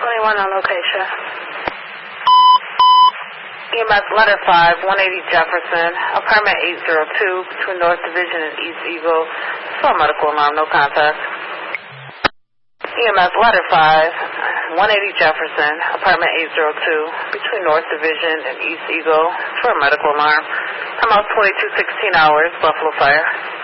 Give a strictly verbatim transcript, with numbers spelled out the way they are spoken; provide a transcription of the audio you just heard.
twenty-one on location. E M S letter five, one eighty Jefferson, apartment eight oh two, between North Division and East Eagle. For a medical alarm, no contact. E M S letter five, one eighty Jefferson, apartment eight oh two, between North Division and East Eagle. For a medical alarm. Time out twenty-two sixteen hours, Buffalo Fire.